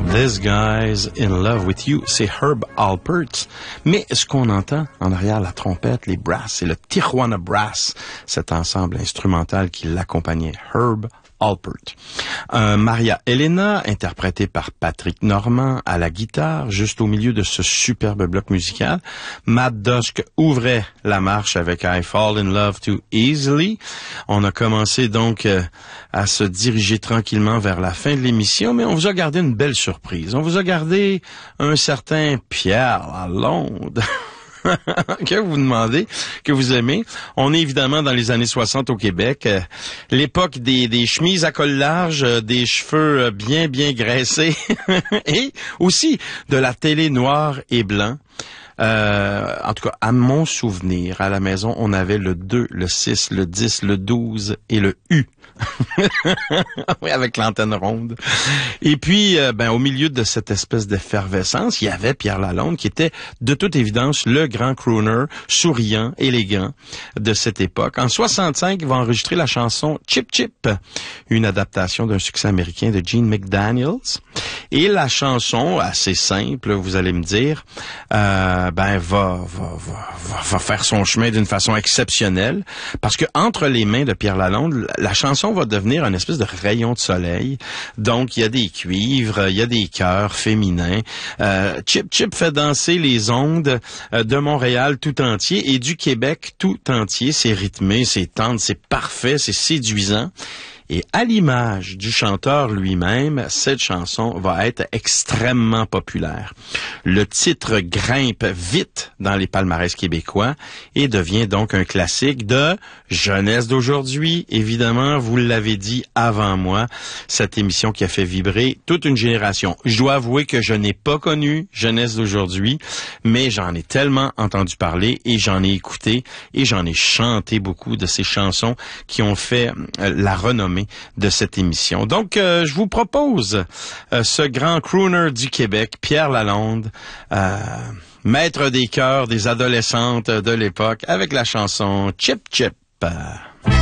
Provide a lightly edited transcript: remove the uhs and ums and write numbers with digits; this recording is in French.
This Guy's in Love with You, c'est Herb Alpert. Mais ce qu'on entend en arrière, la trompette, les brasses, c'est le Tijuana Brass, cet ensemble instrumental qui l'accompagnait, Herb Alpert. Maria Elena, interprétée par Patrick Normand à la guitare, juste au milieu de ce superbe bloc musical. Matt Dusk ouvrait la marche avec I Fall in Love Too Easily. On a commencé donc à se diriger tranquillement vers la fin de l'émission, mais on vous a gardé une belle surprise. On vous a gardé un certain Pierre Lalonde. Que vous demandez, que vous aimez. On est évidemment dans les années 60 au Québec. L'époque des chemises à col large, des cheveux bien graissés et aussi de la télé noire et blanc. En tout cas, à mon souvenir, à la maison, on avait le 2, le 6, le 10, le 12 et le U. Oui, avec l'antenne ronde. Et puis, au milieu de cette espèce d'effervescence, il y avait Pierre Lalonde qui était, de toute évidence, le grand crooner, souriant, élégant de cette époque. En 65, il va enregistrer la chanson Chip Chip, une adaptation d'un succès américain de Gene McDaniels. Et la chanson, assez simple, vous allez me dire, va faire son chemin d'une façon exceptionnelle, parce que entre les mains de Pierre Lalonde, la chanson va devenir une espèce de rayon de soleil. Donc, il y a des cuivres, il y a des chœurs féminins. Chip Chip fait danser les ondes de Montréal tout entier et du Québec tout entier. C'est rythmé, c'est tendre, c'est parfait, c'est séduisant. Et à l'image du chanteur lui-même, cette chanson va être extrêmement populaire. Le titre grimpe vite dans les palmarès québécois et devient donc un classique de jeunesse d'aujourd'hui. Évidemment, vous l'avez dit avant moi, cette émission qui a fait vibrer toute une génération. Je dois avouer que je n'ai pas connu jeunesse d'aujourd'hui, mais j'en ai tellement entendu parler et j'en ai écouté et j'en ai chanté beaucoup de ces chansons qui ont fait la renommée de cette émission. Donc, je vous propose ce grand crooner du Québec, Pierre Lalonde, maître des chœurs des adolescentes de l'époque, avec la chanson Chip Chip.